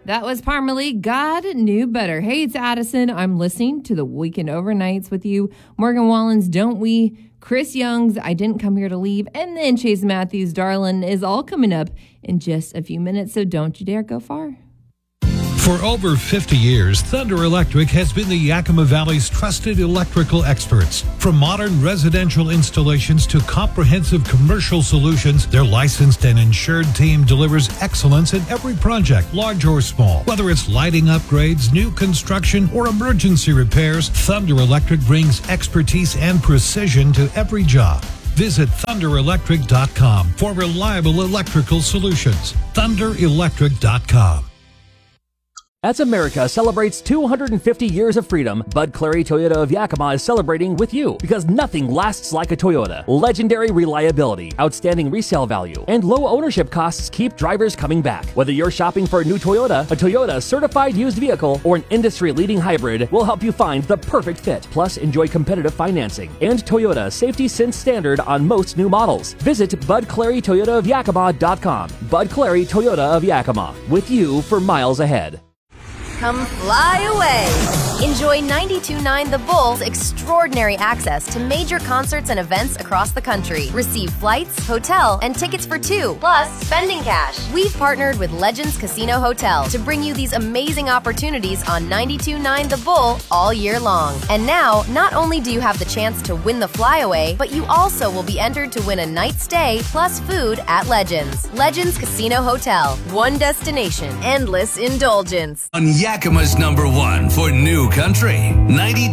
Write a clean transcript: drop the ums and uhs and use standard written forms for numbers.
That was Parmalee. God Knew Better. Hey, it's Addison. I'm listening to the Weekend Overnights with you. Morgan Wallen's Don't We? Chris Young's I Didn't Come Here to Leave. And then Chase Matthews' Darlin' is all coming up in just a few minutes, so don't you dare go far. For over 50 years, Thunder Electric has been the Yakima Valley's trusted electrical experts. From modern residential installations to comprehensive commercial solutions, their licensed and insured team delivers excellence in every project, large or small. Whether it's lighting upgrades, new construction, or emergency repairs, Thunder Electric brings expertise and precision to every job. Visit thunderelectric.com for reliable electrical solutions. thunderelectric.com. As America celebrates 250 years of freedom, Bud Clary Toyota of Yakima is celebrating with you because nothing lasts like a Toyota. Legendary reliability, outstanding resale value, and low ownership costs keep drivers coming back. Whether you're shopping for a new Toyota, a Toyota certified used vehicle, or an industry-leading hybrid, we'll help you find the perfect fit. Plus, enjoy competitive financing and Toyota Safety Sense standard on most new models. Visit BudClaryToyotaofYakima.com. Bud Clary Toyota of Yakima, with you for miles ahead. Come fly away. Enjoy 92.9 The Bull's extraordinary access to major concerts and events across the country. Receive flights, hotel, and tickets for two, plus spending cash. We've partnered with Legends Casino Hotel to bring you these amazing opportunities on 92.9 The Bull all year long. And now, not only do you have the chance to win the flyaway, but you also will be entered to win a night stay plus food at Legends. Legends Casino Hotel. One destination. Endless indulgence. On Yakima's #1 for new country, 92.